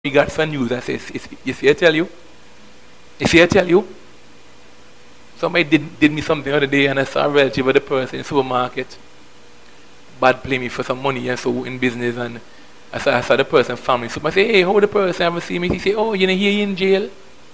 we got some news that says, you see, I tell you? You see, I tell you? Somebody did me something the other day, and I saw a relative of the person in the supermarket. Bad play me for some money and so in business, and I saw the person family. So I say, hey, how the person ever see me? He say, oh, you know, here in jail.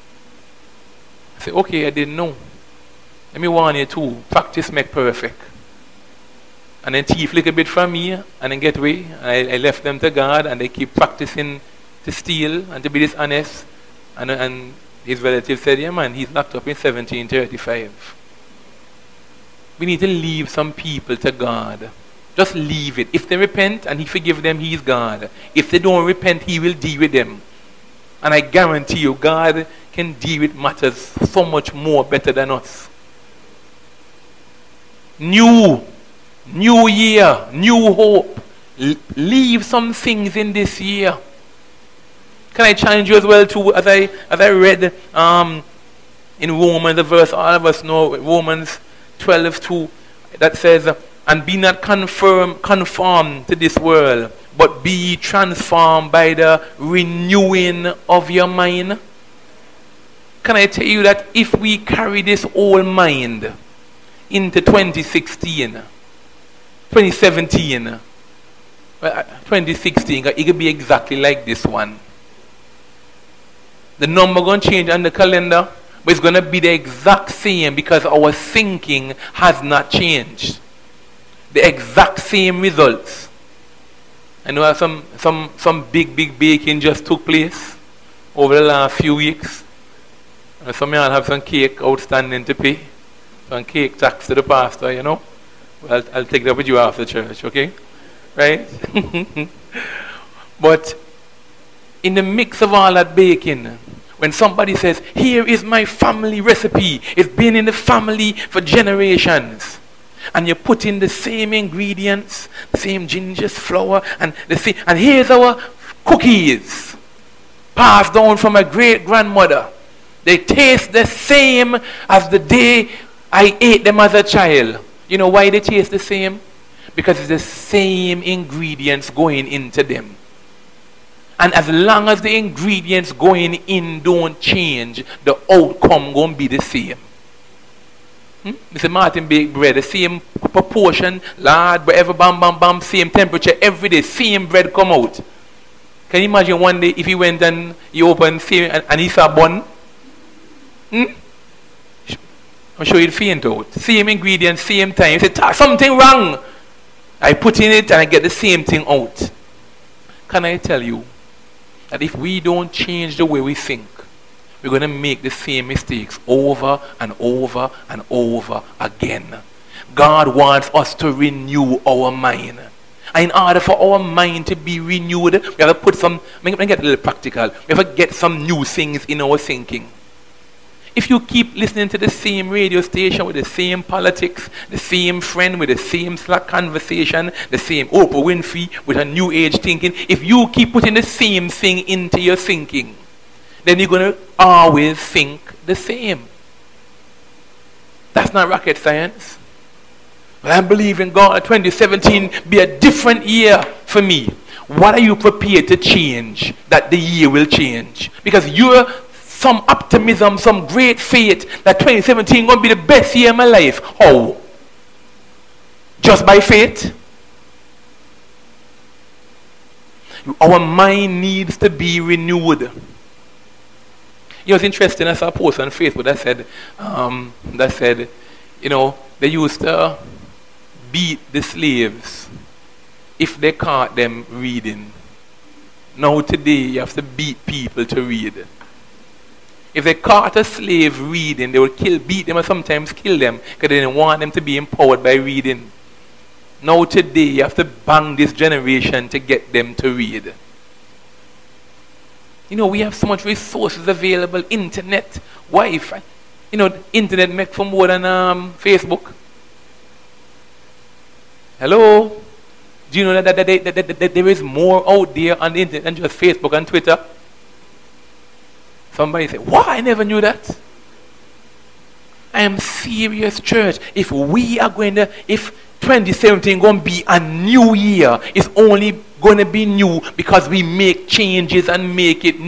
I say, okay, I didn't know. Let me warn you too. Practice make perfect. And then thief little bit from me, and then get away. I left them to God, and they keep practicing to steal and to be dishonest. And his relative said, yeah man, he's locked up in 1735. We need to leave some people to God. Just leave it. If they repent and he forgive them, he is God. If they don't repent, he will deal with them. And I guarantee you, God can deal with matters so much more better than us. New year, new hope. Leave some things in this year. Can I challenge you as well too, as I read in Romans, the verse all of us know, Romans 12:2, that says, and be not conformed to this world, but be transformed by the renewing of your mind. Can I tell you that if we carry this old mind into 2016, 2017, 2016, it could be exactly like this one. The number going to change on the calendar, but it's going to be the exact same because our thinking has not changed. The exact same results. I know some big baking just took place over the last few weeks. Some of y'all have some cake outstanding to pay. Some cake tax to the pastor, you know. Well, I'll take that with you after church, okay? Right? But in the mix of all that baking, when somebody says, here is my family recipe, it's been in the family for generations, and you put in the same ingredients, the same ginger, flour, and here's our cookies, passed down from a great-grandmother. They taste the same as the day I ate them as a child. You know why they taste the same? Because it's the same ingredients going into them. And as long as the ingredients going in don't change, the outcome going to be the same. Mr. Martin baked bread, the same proportion, lard, whatever, bam, same temperature, every day, same bread come out. Can you imagine one day if he went and he opened and he saw bun? I'm sure he'd faint out. Same ingredients, same time. He said, something wrong. I put in it and I get the same thing out. Can I tell you that if we don't change the way we think, we're going to make the same mistakes over and over and over again. God wants us to renew our mind. And in order for our mind to be renewed, we have to put some, let me get a little practical. We have to get some new things in our thinking. If you keep listening to the same radio station with the same politics, the same friend with the same slack conversation, the same Oprah Winfrey with her new age thinking, if you keep putting the same thing into your thinking, then you're going to always think the same. That's not rocket science. But I believe in God, 2017 be a different year for me. What are you prepared to change that the year will change? Because you're some optimism, some great faith that 2017 going to be the best year of my life. How? Just by faith? Our mind needs to be renewed. You know, it's interesting, I saw a post on Facebook that said, you know, they used to beat the slaves if they caught them reading. Now today you have to beat people to read. If they caught a slave reading, they would beat them, and sometimes kill them because they didn't want them to be empowered by reading. Now today, you have to bang this generation to get them to read. You know, we have so much resources available, internet, Wi-Fi. You know, internet make for more than Facebook. Hello? Do you know that there is more out there on the internet than just Facebook and Twitter? Somebody say, wow, I never knew that. I am serious, church. If 2017 going to be a new year, it's only going to be new because we make changes and make it